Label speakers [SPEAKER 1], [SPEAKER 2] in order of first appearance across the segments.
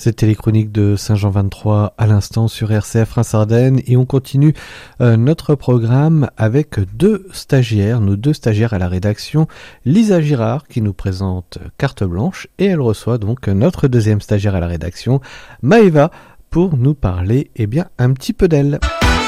[SPEAKER 1] C'était les chroniques de Saint-Jean-23 à l'instant sur RCF Reims-Ardennes et on continue notre programme avec nos deux stagiaires à la rédaction, Lisa Girard qui nous présente Carte Blanche et elle reçoit donc notre deuxième stagiaire à la rédaction, Maëva, pour nous parler un petit peu d'elle.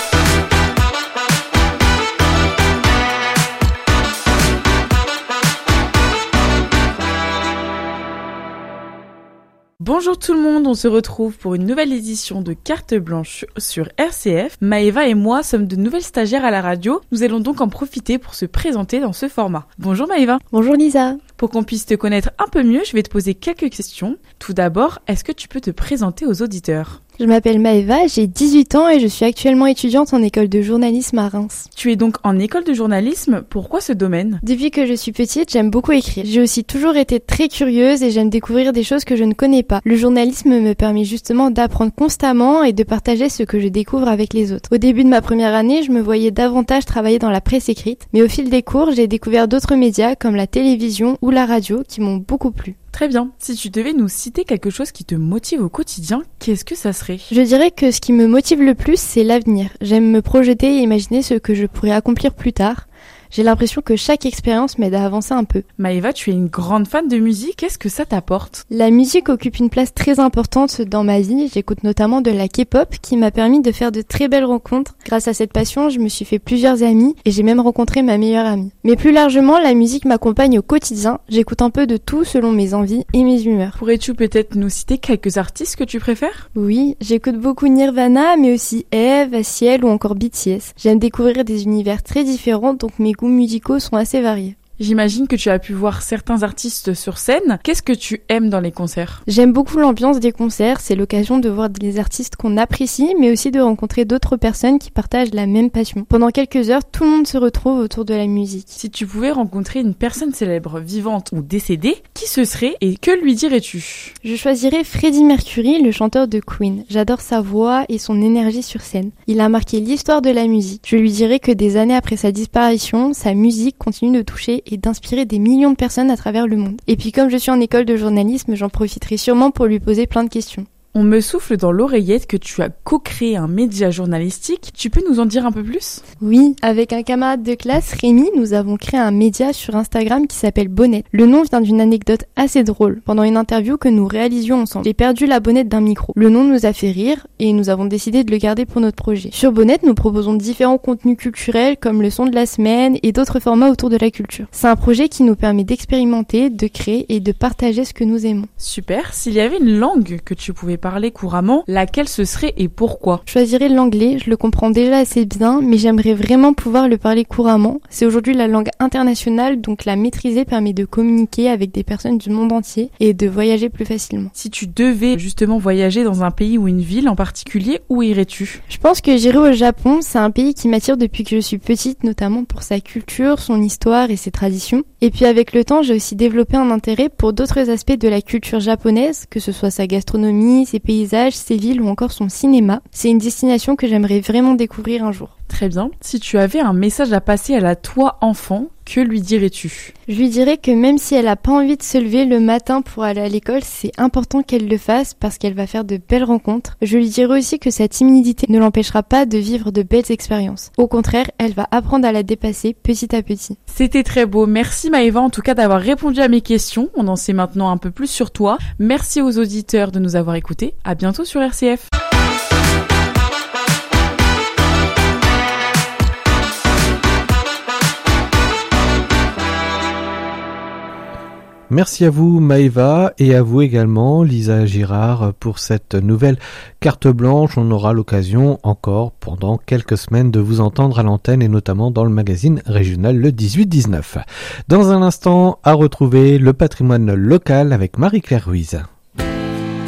[SPEAKER 2] Bonjour tout le monde, on se retrouve pour une nouvelle édition de Carte Blanche sur RCF. Maëva et moi sommes de nouvelles stagiaires à la radio. Nous allons donc en profiter pour se présenter dans ce format. Bonjour Maëva.
[SPEAKER 3] Bonjour Lisa.
[SPEAKER 2] Pour qu'on puisse te connaître un peu mieux, je vais te poser quelques questions. Tout d'abord, est-ce que tu peux te présenter aux auditeurs ?
[SPEAKER 3] Je m'appelle Maëva, j'ai 18 ans et je suis actuellement étudiante en école de journalisme à Reims.
[SPEAKER 2] Tu es donc en école de journalisme, pourquoi ce domaine ?
[SPEAKER 3] Depuis que je suis petite, j'aime beaucoup écrire. J'ai aussi toujours été très curieuse et j'aime découvrir des choses que je ne connais pas. Le journalisme me permet justement d'apprendre constamment et de partager ce que je découvre avec les autres. Au début de ma première année, je me voyais davantage travailler dans la presse écrite, mais au fil des cours, j'ai découvert d'autres médias comme la télévision ou la radio qui m'ont beaucoup plu.
[SPEAKER 2] Très bien. Si tu devais nous citer quelque chose qui te motive au quotidien, qu'est-ce que ça serait ?
[SPEAKER 3] Je dirais que ce qui me motive le plus, c'est l'avenir. J'aime me projeter et imaginer ce que je pourrais accomplir plus tard. J'ai l'impression que chaque expérience m'aide à avancer un peu.
[SPEAKER 2] Maëva, tu es une grande fan de musique, qu'est-ce que ça t'apporte ?
[SPEAKER 3] La musique occupe une place très importante dans ma vie. J'écoute notamment de la K-pop qui m'a permis de faire de très belles rencontres. Grâce à cette passion, je me suis fait plusieurs amis et j'ai même rencontré ma meilleure amie. Mais plus largement, la musique m'accompagne au quotidien. J'écoute un peu de tout selon mes envies et mes humeurs.
[SPEAKER 2] Pourrais-tu peut-être nous citer quelques artistes que tu préfères ?
[SPEAKER 3] Oui, j'écoute beaucoup Nirvana, mais aussi Eve, Ciel ou encore BTS. J'aime découvrir des univers très différents, donc mes goûts musicaux sont assez variés.
[SPEAKER 2] J'imagine que tu as pu voir certains artistes sur scène. Qu'est-ce que tu aimes dans les concerts ?
[SPEAKER 3] J'aime beaucoup l'ambiance des concerts. C'est l'occasion de voir des artistes qu'on apprécie, mais aussi de rencontrer d'autres personnes qui partagent la même passion. Pendant quelques heures, tout le monde se retrouve autour de la musique.
[SPEAKER 2] Si tu pouvais rencontrer une personne célèbre, vivante ou décédée, qui ce serait et que lui dirais-tu ?
[SPEAKER 3] Je choisirais Freddie Mercury, le chanteur de Queen. J'adore sa voix et son énergie sur scène. Il a marqué l'histoire de la musique. Je lui dirais que des années après sa disparition, sa musique continue de toucher et d'inspirer des millions de personnes à travers le monde. Et puis comme je suis en école de journalisme, j'en profiterai sûrement pour lui poser plein de questions.
[SPEAKER 2] On me souffle dans l'oreillette que tu as co-créé un média journalistique. Tu peux nous en dire un peu plus ?
[SPEAKER 3] Oui, avec un camarade de classe, Rémi, nous avons créé un média sur Instagram qui s'appelle Bonnette. Le nom vient d'une anecdote assez drôle. Pendant une interview que nous réalisions ensemble, j'ai perdu la bonnette d'un micro. Le nom nous a fait rire et nous avons décidé de le garder pour notre projet. Sur Bonnette, nous proposons différents contenus culturels comme le son de la semaine et d'autres formats autour de la culture. C'est un projet qui nous permet d'expérimenter, de créer et de partager ce que nous aimons.
[SPEAKER 2] Super. S'il y avait une langue que tu pouvais parler couramment, laquelle ce serait et pourquoi ?
[SPEAKER 3] Je choisirais l'anglais, je le comprends déjà assez bien, mais j'aimerais vraiment pouvoir le parler couramment. C'est aujourd'hui la langue internationale, donc la maîtriser permet de communiquer avec des personnes du monde entier et de voyager plus facilement.
[SPEAKER 2] Si tu devais justement voyager dans un pays ou une ville en particulier, où irais-tu ?
[SPEAKER 3] Je pense que j'irais au Japon, c'est un pays qui m'attire depuis que je suis petite, notamment pour sa culture, son histoire et ses traditions. Et puis avec le temps, j'ai aussi développé un intérêt pour d'autres aspects de la culture japonaise, que ce soit sa gastronomie, ses paysages, ses villes ou encore son cinéma. C'est une destination que j'aimerais vraiment découvrir un jour.
[SPEAKER 2] Très bien. Si tu avais un message à passer à la toi enfant, que lui dirais-tu ?
[SPEAKER 3] Je lui dirais que même si elle a pas envie de se lever le matin pour aller à l'école, c'est important qu'elle le fasse parce qu'elle va faire de belles rencontres. Je lui dirais aussi que sa timidité ne l'empêchera pas de vivre de belles expériences. Au contraire, elle va apprendre à la dépasser petit à petit.
[SPEAKER 2] C'était très beau. Merci Maëva en tout cas d'avoir répondu à mes questions. On en sait maintenant un peu plus sur toi. Merci aux auditeurs de nous avoir écoutés. À bientôt sur RCF.
[SPEAKER 1] Merci à vous Maëva et à vous également Lisa Girard pour cette nouvelle carte blanche. On aura l'occasion encore pendant quelques semaines de vous entendre à l'antenne et notamment dans le magazine régional le 18-19. Dans un instant, à retrouver le patrimoine local avec Marie-Claire Ruiz.